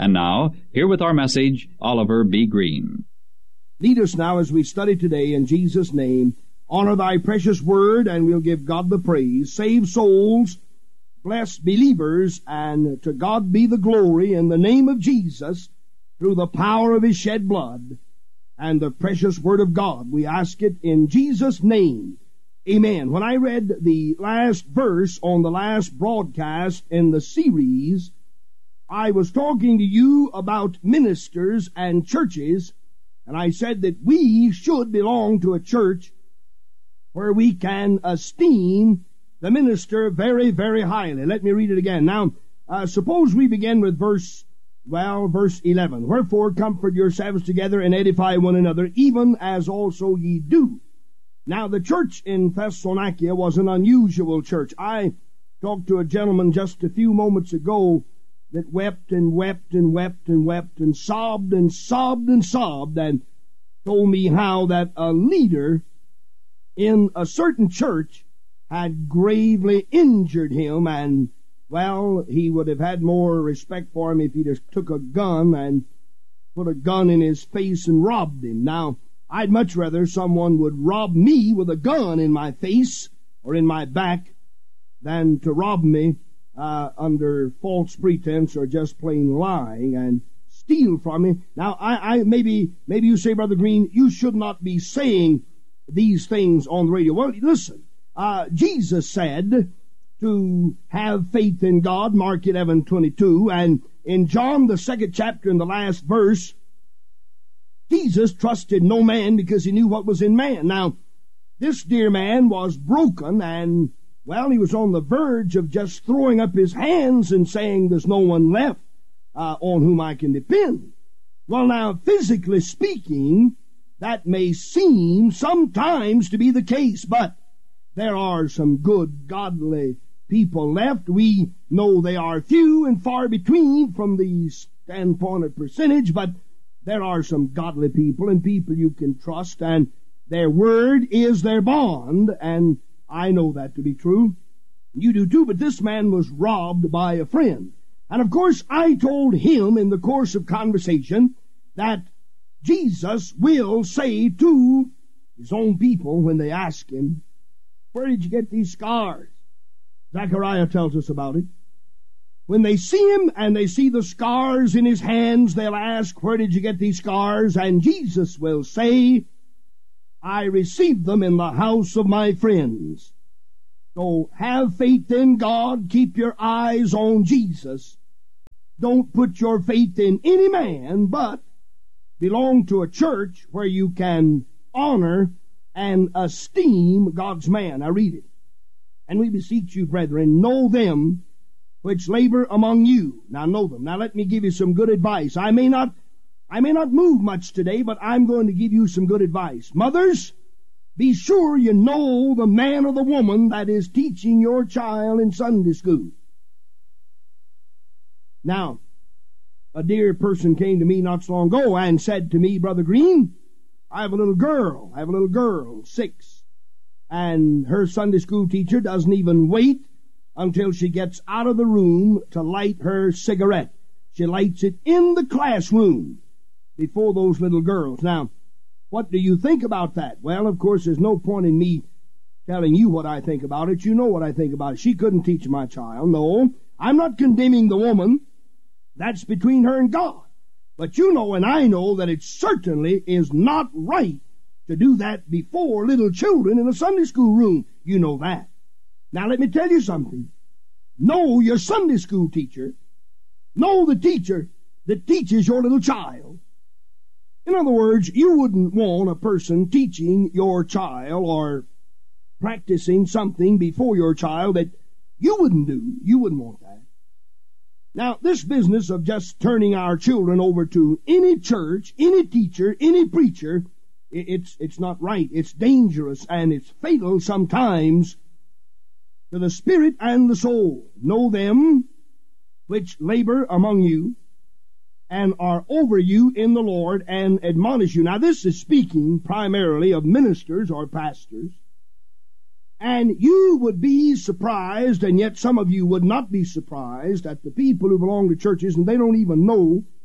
And now, here with our message, Oliver B. Green. Lead us now as we study today in Jesus' name. Honor thy precious word, and we'll give God the praise. Save souls, bless believers, and to God be the glory in the name of Jesus through the power of his shed blood and the precious word of God. We ask it in Jesus' name. Amen. When I read the last verse on the last broadcast in the series, I was talking to you about ministers and churches, and I said that we should belong to a church where we can esteem the minister very, very highly. Let me read it again. Now, suppose we begin with verse 11. Wherefore comfort yourselves together and edify one another, even as also ye do. Now, the church in Thessalonica was an unusual church. I talked to a gentleman just a few moments ago that wept and wept and wept and wept and sobbed and sobbed and sobbed, and told me how that a leader in a certain church had gravely injured him, and, well, he would have had more respect for him if he'd have took a gun and put a gun in his face and robbed him. Now, I'd much rather someone would rob me with a gun in my face or in my back than to rob me under false pretense or just plain lying and steal from me. Now, maybe you say, Brother Green, you should not be saying these things on the radio. Well, listen, Jesus said to have faith in God, Mark 11:22, and in John, the 2nd chapter, in the last verse, Jesus trusted no man because he knew what was in man. Now, this dear man was broken, and, well, he was on the verge of just throwing up his hands and saying, there's no one left on whom I can depend. Well, now, physically speaking, that may seem sometimes to be the case, but there are some good, godly people left. We know they are few and far between from the standpoint of percentage, but there are some godly people and people you can trust, and their word is their bond, and I know that to be true. You do too, but this man was robbed by a friend. And of course, I told him in the course of conversation that Jesus will say to his own people when they ask him, where did you get these scars? Zechariah tells us about it. When they see him and they see the scars in his hands, they'll ask, where did you get these scars? And Jesus will say, I received them in the house of my friends. So have faith in God. Keep your eyes on Jesus. Don't put your faith in any man, but belong to a church where you can honor and esteem God's man. I read it. And we beseech you, brethren, know them which labor among you. Now know them. Now let me give you some good advice. I may not move much today, but I'm going to give you some good advice. Mothers, be sure you know the man or the woman that is teaching your child in Sunday school. Now, a dear person came to me not so long ago and said to me, Brother Green, I have a little girl, 6, and her Sunday school teacher doesn't even wait until she gets out of the room to light her cigarette. She lights it in the classroom before those little girls. Now, what do you think about that? Well, of course, there's no point in me telling you what I think about it. You know what I think about it. She couldn't teach my child. No, I'm not condemning the woman. That's between her and God. But you know and I know that it certainly is not right to do that before little children in a Sunday school room. You know that. Now let me tell you something. Know your Sunday school teacher. Know the teacher that teaches your little child. In other words, you wouldn't want a person teaching your child or practicing something before your child that you wouldn't do. You wouldn't want that. Now, this business of just turning our children over to any church, any teacher, any preacher, it's not right. It's dangerous and it's fatal sometimes to the spirit and the soul. Know them which labor among you and are over you in the Lord and admonish you. Now, this is speaking primarily of ministers or pastors. And you would be surprised, and yet some of you would not be surprised, at the people who belong to churches, and they don't even know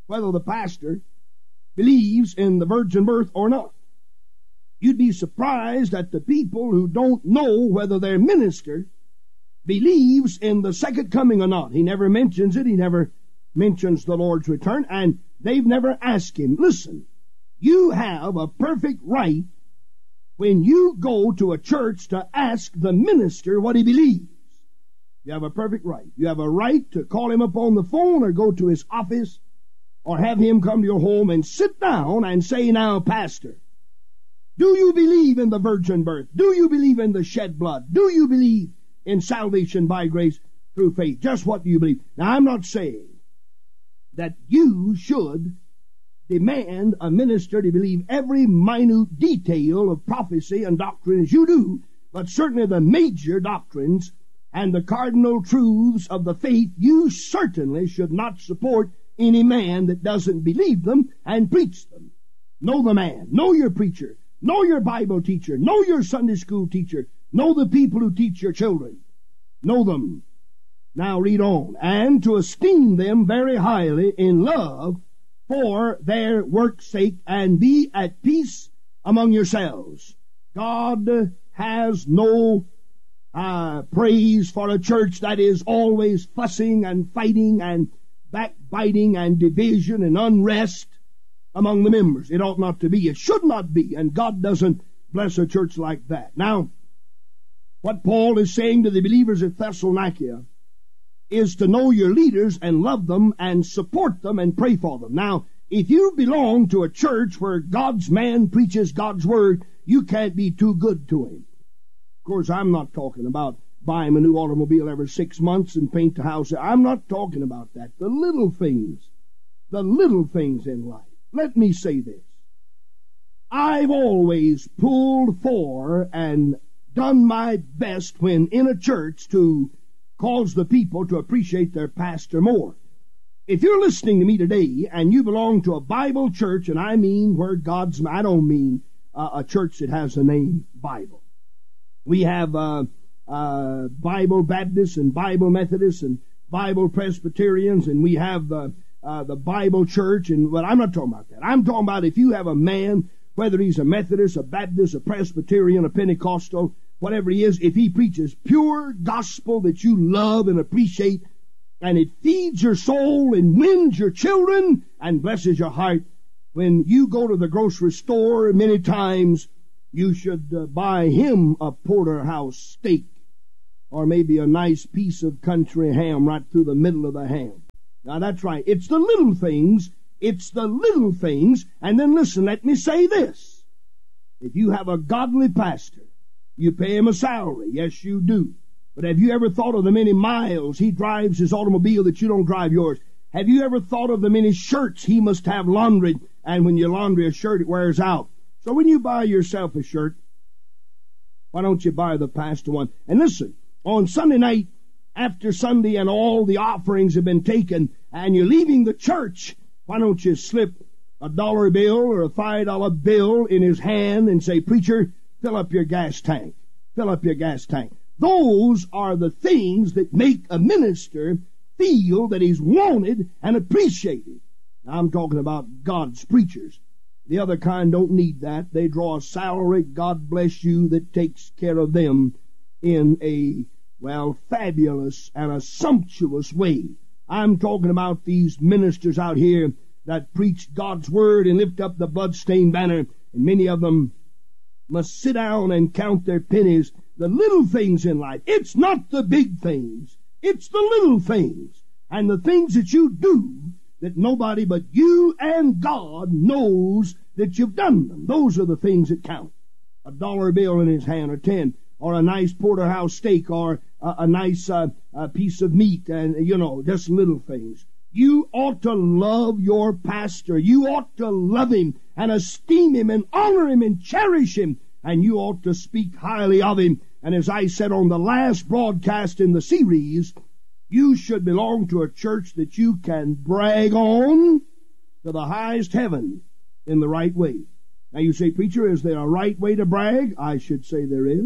whether the pastor believes in the virgin birth or not. You'd be surprised at the people who don't know whether their minister believes in the second coming or not. He never mentions it. He never mentions the Lord's return, and they've never asked him. Listen, you have a perfect right when you go to a church to ask the minister what he believes. You have a perfect right. You have a right to call him up on the phone or go to his office or have him come to your home and sit down and say, now, Pastor, do you believe in the virgin birth? Do you believe in the shed blood? Do you believe in salvation by grace through faith? Just what do you believe? Now, I'm not saying that you should demand a minister to believe every minute detail of prophecy and doctrine as you do, but certainly the major doctrines and the cardinal truths of the faith, you certainly should not support any man that doesn't believe them and preach them. Know the man. Know your preacher. Know your Bible teacher. Know your Sunday school teacher. Know the people who teach your children. Know them. Now read on. And to esteem them very highly in love for their work's sake, and be at peace among yourselves. God has no praise for a church that is always fussing and fighting and backbiting and division and unrest among the members. It ought not to be. It should not be. And God doesn't bless a church like that. Now, what Paul is saying to the believers at Thessalonica is to know your leaders and love them and support them and pray for them. Now, if you belong to a church where God's man preaches God's word, you can't be too good to him. Of course, I'm not talking about buy him a new automobile every 6 months and paint the house. I'm not talking about that. The little things in life. Let me say this. I've always pulled for and done my best when in a church to cause the people to appreciate their pastor more. If you're listening to me today and you belong to a Bible church, and I mean where God's, I don't mean a church that has the name Bible. We have Bible Baptists and Bible Methodists and Bible Presbyterians, and we have the Bible Church, and well, I'm not talking about that. I'm talking about if you have a man, whether he's a Methodist, a Baptist, a Presbyterian, a Pentecostal, whatever he is, if he preaches pure gospel that you love and appreciate, and it feeds your soul and wins your children and blesses your heart, when you go to the grocery store, many times you should buy him a porterhouse steak or maybe a nice piece of country ham right through the middle of the ham. Now that's right. It's the little things. It's the little things. And then listen, let me say this. If you have a godly pastor, you pay him a salary. Yes, you do. But have you ever thought of the many miles he drives his automobile that you don't drive yours? Have you ever thought of the many shirts he must have laundered, and when you laundry a shirt, it wears out? So when you buy yourself a shirt, why don't you buy the pastor one? And listen, on Sunday night, after Sunday and all the offerings have been taken, and you're leaving the church, why don't you slip a $1 bill or a $5 bill in his hand and say, preacher, fill up your gas tank. Fill up your gas tank. Those are the things that make a minister feel that he's wanted and appreciated. Now, I'm talking about God's preachers. The other kind don't need that. They draw a salary, God bless you, that takes care of them in a, well, fabulous and a sumptuous way. I'm talking about these ministers out here that preach God's word and lift up the bloodstained banner, and many of them must sit down and count their pennies. The little things in life. It's not the big things. It's the little things. And the things that you do that nobody but you and God knows that you've done them. Those are the things that count. A $1 bill in his hand, or 10, or a nice porterhouse steak, or a nice piece of meat, and, just little things. You ought to love your pastor. You ought to love him and esteem him and honor him and cherish him. And you ought to speak highly of him. And as I said on the last broadcast in the series, you should belong to a church that you can brag on to the highest heaven in the right way. Now you say, preacher, is there a right way to brag? I should say there is.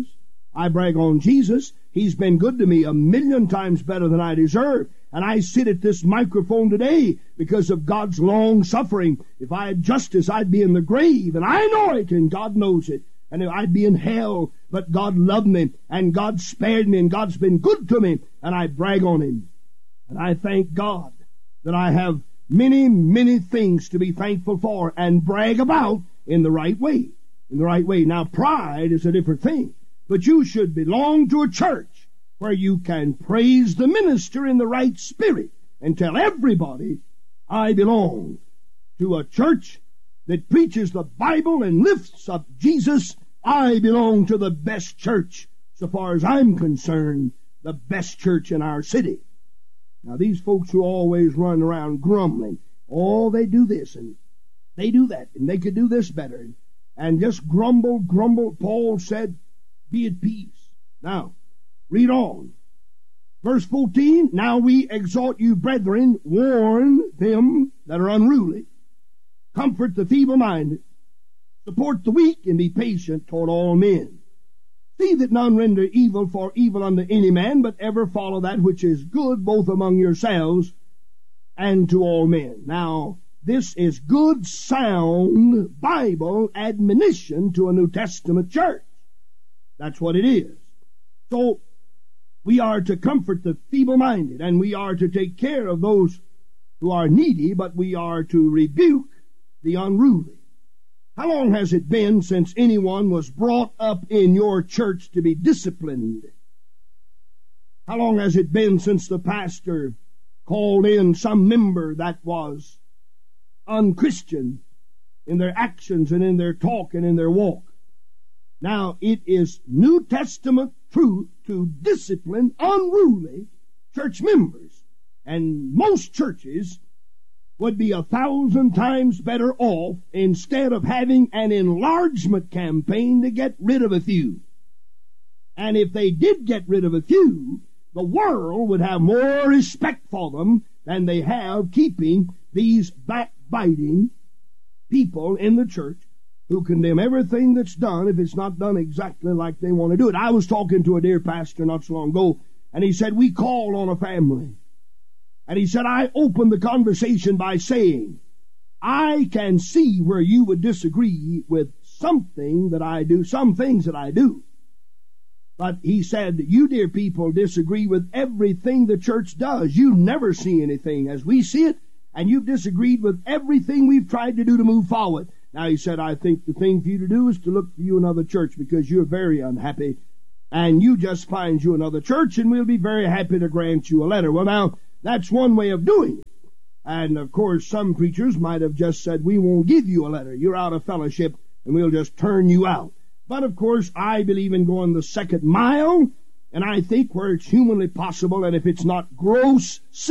I brag on Jesus. He's been good to me 1,000,000 times better than I deserve. And I sit at this microphone today because of God's long suffering. If I had justice, I'd be in the grave, and I know it, and God knows it. And I'd be in hell, but God loved me, and God spared me, and God's been good to me, and I brag on Him. And I thank God that I have many, many things to be thankful for and brag about in the right way. In the right way. Now, pride is a different thing, but you should belong to a church where you can praise the minister in the right spirit and tell everybody, I belong to a church that preaches the Bible and lifts up Jesus. I belong to the best church, so far as I'm concerned, the best church in our city. Now, these folks who always run around grumbling, oh, they do this and they do that, and they could do this better, and just grumble. Paul said, be at peace. Now, read on. Verse 14, now we exhort you, brethren, warn them that are unruly, comfort the feeble-minded, support the weak, and be patient toward all men. See that none render evil for evil unto any man, but ever follow that which is good, both among yourselves and to all men. Now, this is good, sound Bible admonition to a New Testament church. That's what it is. So, we are to comfort the feeble-minded, and we are to take care of those who are needy, but we are to rebuke the unruly. How long has it been since anyone was brought up in your church to be disciplined? How long has it been since the pastor called in some member that was unchristian in their actions and in their talk and in their walk? Now, it is New Testament truth to discipline unruly church members. And most churches would be 1,000 times better off instead of having an enlargement campaign to get rid of a few. And if they did get rid of a few, the world would have more respect for them than they have keeping these backbiting people in the church who condemn everything that's done if it's not done exactly like they want to do it. I was talking to a dear pastor not so long ago, and he said, we called on a family. And he said, I opened the conversation by saying, I can see where you would disagree with something that I do, some things that I do. But he said, you dear people disagree with everything the church does. You never see anything as we see it, and you've disagreed with everything we've tried to do to move forward. Now, he said, I think the thing for you to do is to look for you another church because you're very unhappy, and you just find you another church, and we'll be very happy to grant you a letter. Well, now, that's one way of doing it. And, of course, some preachers might have just said, we won't give you a letter. You're out of fellowship, and we'll just turn you out. But, of course, I believe in going the second mile, and I think where it's humanly possible, and if it's not gross